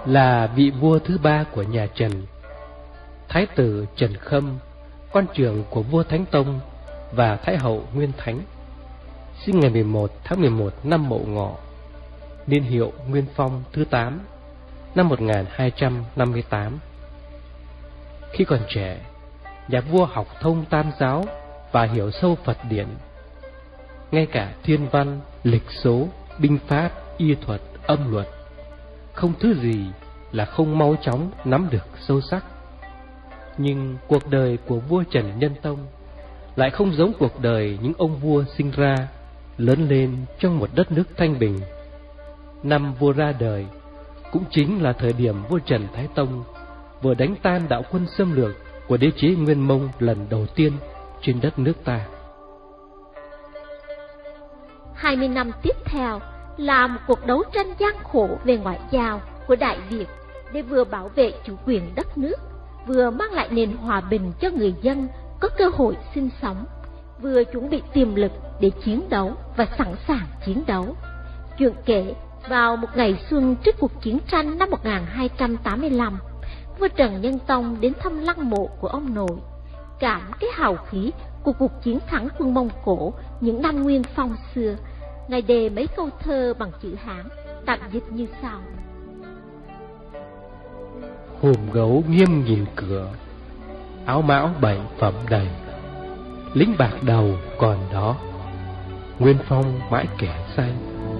là vị vua thứ ba của nhà Trần. Thái tử Trần Khâm, con trưởng của vua Thánh Tông và Thái hậu Nguyên Thánh, sinh ngày 11 tháng 11 năm Mậu Ngọ, niên hiệu Nguyên Phong thứ 8, năm 1258. Khi còn trẻ, nhà vua học thông Tam giáo và hiểu sâu Phật điển. Ngay cả thiên văn, lịch số, binh pháp, y thuật, âm luật, không thứ gì là không mau chóng nắm được sâu sắc. Nhưng cuộc đời của vua Trần Nhân Tông lại không giống cuộc đời những ông vua sinh ra, lớn lên trong một đất nước thanh bình. Năm vua ra đời cũng chính là thời điểm vua Trần Thái Tông vừa đánh tan đạo quân xâm lược của đế chế Nguyên Mông lần đầu tiên trên đất nước ta. 20 năm tiếp theo là một cuộc đấu tranh gian khổ về ngoại giao của Đại Việt để vừa bảo vệ chủ quyền đất nước, vừa mang lại nền hòa bình cho người dân có cơ hội sinh sống, vừa chuẩn bị tiềm lực để chiến đấu và sẵn sàng chiến đấu. Chuyện kể, vào một ngày xuân trước cuộc chiến tranh năm 1285, vua Trần Nhân Tông đến thăm lăng mộ của ông nội, cảm cái hào khí của cuộc chiến thắng quân Mông Cổ những năm Nguyên Phong xưa. Ngài đề mấy câu thơ bằng chữ Hán, tạm dịch như sau: Hùm gấu nghiêm nhìn cửa, áo mão bảy phẩm đầy, lính bạc đầu còn đó, Nguyên Phong mãi kẻ say.